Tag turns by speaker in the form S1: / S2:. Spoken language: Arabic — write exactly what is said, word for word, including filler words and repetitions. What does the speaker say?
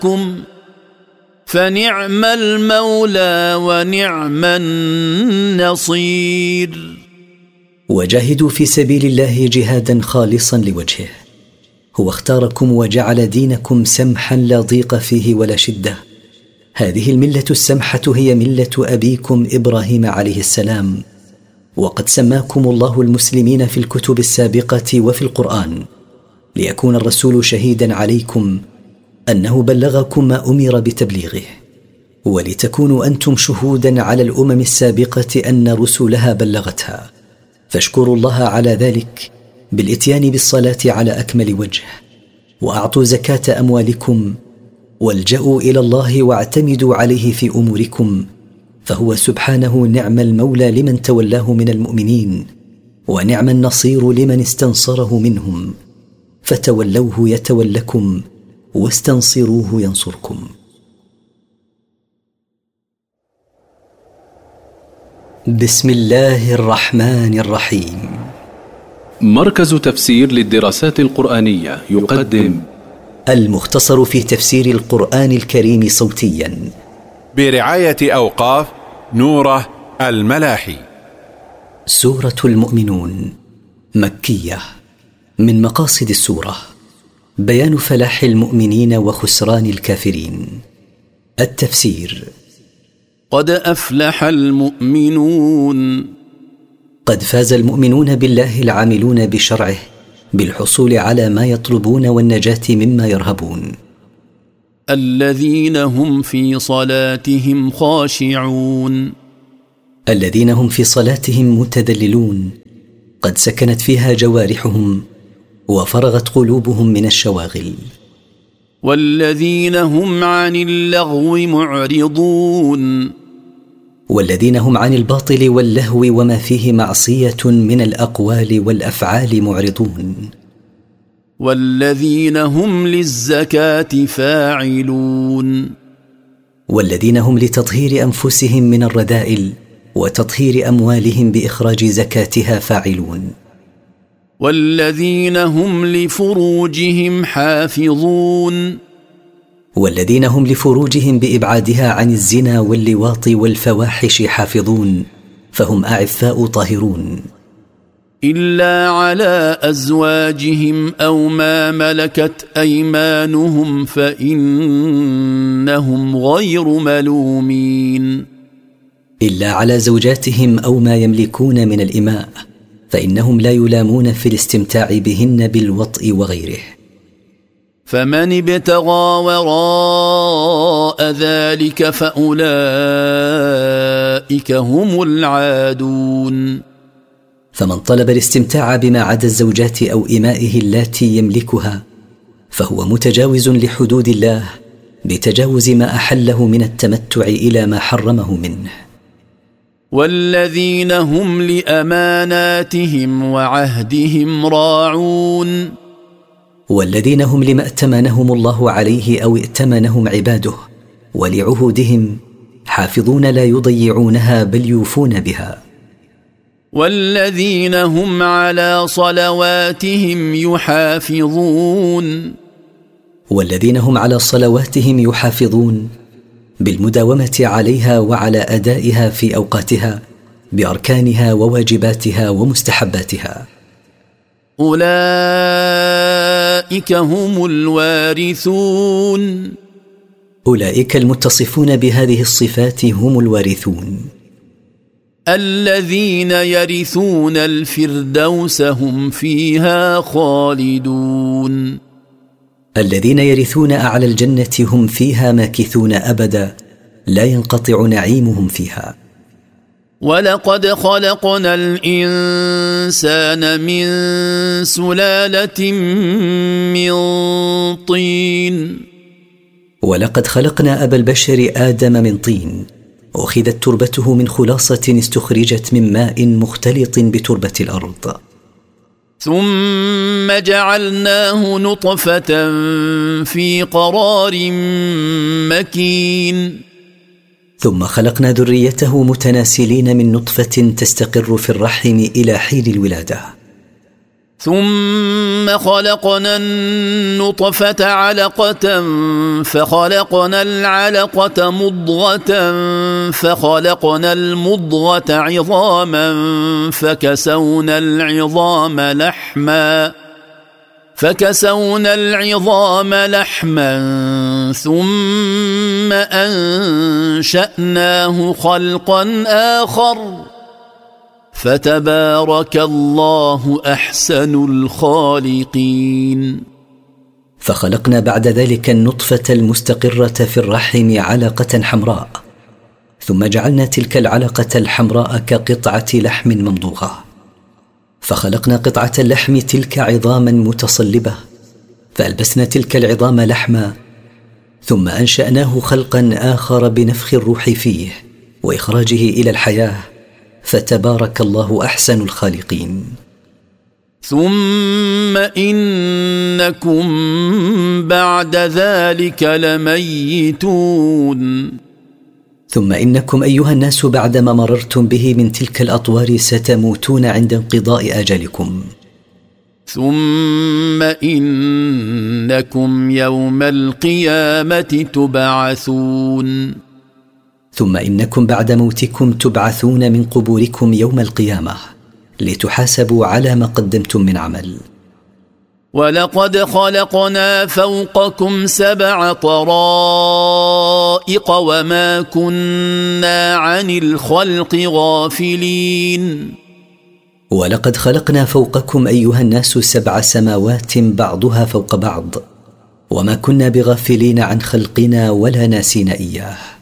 S1: فنعم المولى ونعم النصير.
S2: وجاهدوا في سبيل الله جهادا خالصا لوجهه. هو اختاركم وجعل دينكم سمحا لا ضيق فيه ولا شدة. هذه الملة السمحة هي ملة أبيكم إبراهيم عليه السلام، وقد سماكم الله المسلمين في الكتب السابقة وفي القرآن ليكون الرسول شهيدا عليكم أنه بلغكم ما أمر بتبليغه، ولتكونوا أنتم شهودا على الأمم السابقة أن رسلها بلغتها. فاشكروا الله على ذلك بالإتيان بالصلاة على أكمل وجه، وأعطوا زكاة أموالكم، والجأوا إلى الله واعتمدوا عليه في أموركم، فهو سبحانه نعم المولى لمن تولاه من المؤمنين، ونعم النصير لمن استنصره منهم. فتولوه يتولكم، واستنصروه ينصركم. بسم الله الرحمن الرحيم.
S3: مركز تفسير للدراسات القرآنية يقدم
S2: المختصر في تفسير القرآن الكريم صوتيا
S4: برعاية أوقاف نوره الملاحي.
S2: سورة المؤمنون مكية. من مقاصد السورة بيان فلاح المؤمنين وخسران الكافرين. التفسير:
S1: قد أفلح المؤمنون.
S2: قد فاز المؤمنون بالله العاملون بشرعه بالحصول على ما يطلبون والنجاة مما يرهبون.
S1: الذين هم في صلاتهم خاشعون.
S2: الذين هم في صلاتهم متذللون، قد سكنت فيها جوارحهم وفرغت قلوبهم من الشواغل.
S1: والذين هم عن اللغو معرضون.
S2: والذين هم عن الباطل واللهو وما فيه معصية من الأقوال والأفعال معرضون.
S1: والذين هم للزكاة فاعلون.
S2: والذين هم لتطهير أنفسهم من الرذائل وتطهير أموالهم بإخراج زكاتها فاعلون.
S1: والذين هم لفروجهم حافظون.
S2: والذين هم لفروجهم بإبعادها عن الزنا واللواط والفواحش حافظون، فهم أعفاء طاهرون.
S1: إلا على أزواجهم أو ما ملكت أيمانهم فإنهم غير ملومين.
S2: إلا على زوجاتهم أو ما يملكون من الإماء، فإنهم لا يلامون في الاستمتاع بهن بالوطء وغيره.
S1: فمن ابتغى وراء ذلك فأولئك هم العادون.
S2: فمن طلب الاستمتاع بما عدا الزوجات أو إمائه اللاتي يملكها فهو متجاوز لحدود الله بتجاوز ما أحله من التمتع إلى ما حرمه منه.
S1: والذين هم لأماناتهم وعهدهم راعون.
S2: والذين هم لما ائتمنهم الله عليه أو ائتمنهم عباده ولعهودهم حافظون لا يضيعونها بل يوفون بها.
S1: والذين هم على صلواتهم يحافظون.
S2: والذين هم على صلواتهم يحافظون بالمداومة عليها وعلى أدائها في أوقاتها بأركانها وواجباتها ومستحباتها.
S1: أولئك هم الوارثون.
S2: أولئك المتصفون بهذه الصفات هم الوارثون.
S1: الذين يرثون الفردوس هم فيها خالدون.
S2: الذين يرثون أعلى الجنة هم فيها ماكثون أبدا لا ينقطع نعيمهم فيها.
S1: ولقد خلقنا الإنسان من سلالة من طين.
S2: ولقد خلقنا أبا البشر آدم من طين، أخذت تربته من خلاصة استخرجت من ماء مختلط بتربة الأرض.
S1: ثم جعلناه نطفة في قرار مكين.
S2: ثم خلقنا ذريته متناسلين من نطفة تستقر في الرحم إلى حين الولادة.
S1: ثم خلقنا النطفة علقة فخلقنا العلقة مضغة فخلقنا المضغة عظاما فكسونا العظام لحما فكسونا العظام لحما ثم أنشأناه خلقا آخر فتبارك الله أحسن الخالقين.
S2: فخلقنا بعد ذلك النطفة المستقرة في الرحم علقة حمراء، ثم جعلنا تلك العلقة الحمراء كقطعة لحم ممضوغة، فخلقنا قطعة اللحم تلك عظاما متصلبة، فألبسنا تلك العظام لحما، ثم أنشأناه خلقا آخر بنفخ الروح فيه وإخراجه إلى الحياة، فتبارك الله أحسن الخالقين.
S1: ثم إنكم بعد ذلك لميتون.
S2: ثم إنكم أيها الناس بعدما مررتم به من تلك الأطوار ستموتون عند انقضاء أجلكم.
S1: ثم إنكم يوم القيامة تبعثون.
S2: ثم إنكم بعد موتكم تبعثون من قبوركم يوم القيامة لتحاسبوا على ما قدمتم من عمل.
S1: ولقد خلقنا فوقكم سبع طرائق وما كنا عن الخلق غافلين.
S2: ولقد خلقنا فوقكم أيها الناس سبع سماوات بعضها فوق بعض، وما كنا بغافلين عن خلقنا ولا ناسين إياه.